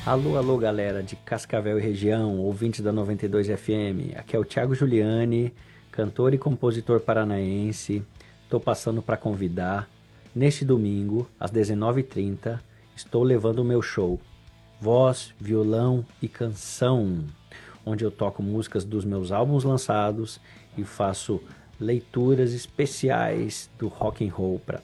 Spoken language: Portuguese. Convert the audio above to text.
Alô, alô, galera de Cascavel e região, ouvintes da 92 FM. Aqui é o Thiago Giuliani, cantor e compositor paranaense. Tô passando para convidar. Neste domingo, às 19h30, estou levando o meu show Voz, Violão e Canção, onde eu toco músicas dos meus álbuns lançados e faço leituras especiais do rock and roll para